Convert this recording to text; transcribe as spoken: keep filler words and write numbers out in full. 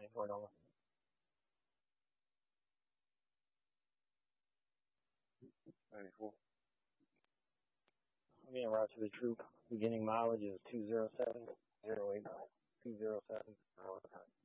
ninety-four dollars. ninety-four. I'm being route to the troop. Beginning mileage is two zero seven zero eight. two zero seven zero eight.